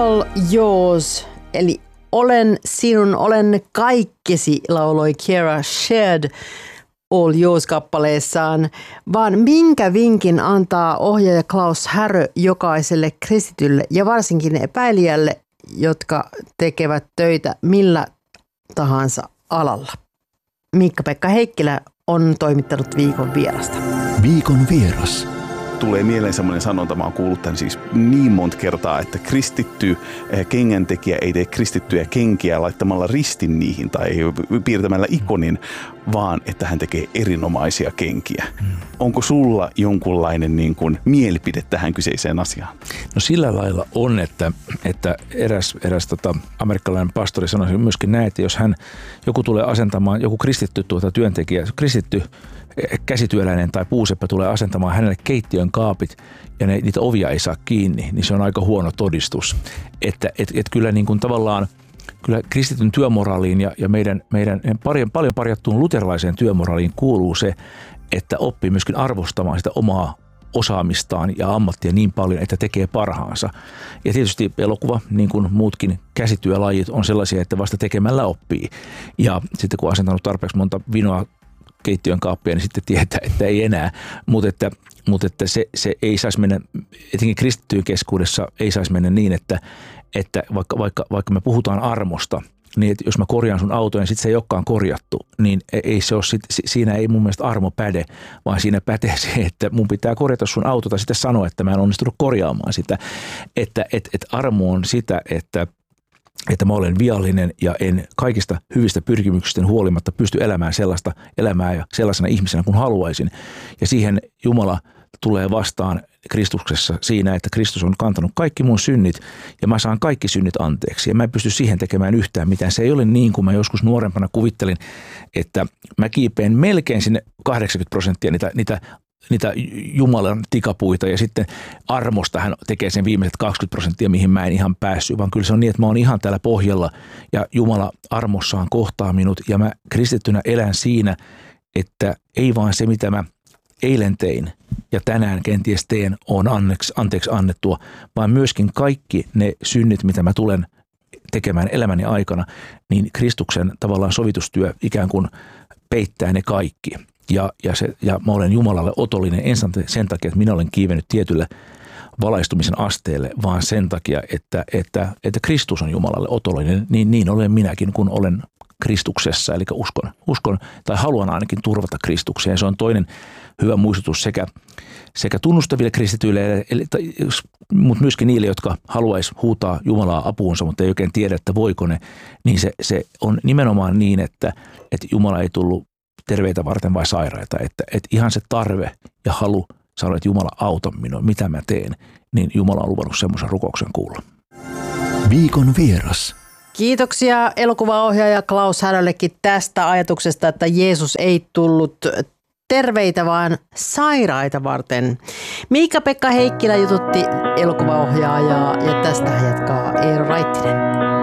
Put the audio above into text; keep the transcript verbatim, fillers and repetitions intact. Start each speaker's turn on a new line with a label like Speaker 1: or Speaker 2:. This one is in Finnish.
Speaker 1: All Yours, eli Olen sinun, olen kaikkesi, lauloi Kiera Sheard All Yours-kappaleessaan, vaan minkä vinkin antaa ohjaaja Klaus Härö jokaiselle kristitylle ja varsinkin epäilijälle, jotka tekevät töitä millä tahansa alalla? Miikka-Pekka Heikkilä on toimittanut viikon vierasta.
Speaker 2: Viikon vieras.
Speaker 3: Tulee mieleen semmoinen sanonta, mä oon kuullut tämän siis niin monta kertaa, että kristitty kengäntekijä ei tee kristittyjä kenkiä laittamalla ristin niihin tai piirtämällä ikonin, vaan että hän tekee erinomaisia kenkiä. Mm. Onko sulla jonkunlainen niin kuin mielipide tähän kyseiseen asiaan?
Speaker 4: No sillä lailla on, että, että eräs, eräs tota, amerikkalainen pastori sanoi myöskin näin, että jos hän, joku tulee asentamaan, joku kristitty tuota työntekijä, kristitty käsityöläinen tai puuseppä tulee asentamaan hänelle keittiön kaapit ja ne, niitä ovia ei saa kiinni, niin se on aika huono todistus. Että et, et kyllä niin kuin tavallaan kyllä kristityn työmoraaliin ja, ja meidän, meidän paljon, paljon parjattuun luterilaiseen työmoraaliin kuuluu se, että oppii myöskin arvostamaan sitä omaa osaamistaan ja ammattia niin paljon, että tekee parhaansa. Ja tietysti elokuva, niin kuin muutkin käsityölajit, on sellaisia, että vasta tekemällä oppii. Ja sitten kun on asentanut tarpeeksi monta vinoa keittiön kaappia, niin sitten tietää, että ei enää. Mutta että, mutta että se, se ei saisi mennä, etenkin kristittyjen keskuudessa ei saisi mennä niin, että, että vaikka, vaikka, vaikka me puhutaan armosta, niin että jos mä korjaan sun auton ja sitten se ei olekaan korjattu, niin ei se ole, siinä ei mun mielestä armo päde, vaan siinä pätee se, että mun pitää korjata sun auto tai sitten sanoa, että mä en onnistunut korjaamaan sitä. Että et, et armo on sitä, että että mä olen viallinen ja en kaikista hyvistä pyrkimyksistä huolimatta pysty elämään sellaista elämää ja sellaisena ihmisenä kuin haluaisin. Ja siihen Jumala tulee vastaan Kristuksessa siinä, että Kristus on kantanut kaikki mun synnit ja mä saan kaikki synnit anteeksi. Ja mä en pysty siihen tekemään yhtään mitään. Se ei ole niin kuin mä joskus nuorempana kuvittelin, että mä kiipeen melkein sinne kahdeksankymmentä prosenttia niitä, niitä niitä Jumalan tikapuita ja sitten armosta hän tekee sen viimeiset kaksikymmentä prosenttia, mihin mä en ihan päässyt, vaan kyllä se on niin, että mä oon ihan täällä pohjalla ja Jumala armossaan kohtaa minut ja mä kristittynä elän siinä, että ei vaan se, mitä mä eilen tein ja tänään kenties teen, on anteeksi, anteeksi annettua, vaan myöskin kaikki ne synnit, mitä mä tulen tekemään elämäni aikana, niin Kristuksen tavallaan sovitustyö ikään kuin peittää ne kaikki. Ja, ja, se, ja mä olen Jumalalle otollinen en sen takia, että minä olen kiivennyt tietylle valaistumisen asteelle, vaan sen takia, että, että, että Kristus on Jumalalle otollinen, niin, niin olen minäkin, kun olen Kristuksessa. Eli uskon, uskon tai haluan ainakin turvata Kristukseen. Se on toinen hyvä muistutus sekä, sekä tunnustaville kristityille, mutta myöskin niille, jotka haluaisi huutaa Jumalaa apuunsa, mutta ei oikein tiedä, että voiko ne. Niin se, se on nimenomaan niin, että, että Jumala ei tullut terveitä varten vai sairaita, että, että ihan se tarve ja halu sanoa, että Jumala auta minua, mitä mä teen, niin Jumala on luvannut semmoisen rukouksen kuulla.
Speaker 2: Viikon vieras.
Speaker 1: Kiitoksia elokuvaohjaaja Klaus Häröllekin tästä ajatuksesta, että Jeesus ei tullut terveitä, vaan sairaita varten. Miikka-Pekka Heikkilä jututti elokuvaohjaajaa ja tästä hän jatkaa Eero Raittinen.